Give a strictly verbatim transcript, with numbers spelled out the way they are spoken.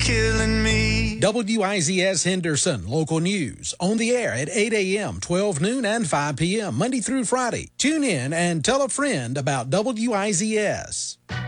killing me. W I Z S Henderson, local news, on the air at eight a.m., twelve noon, and five p.m., Monday through Friday. Tune in and tell a friend about W I Z S.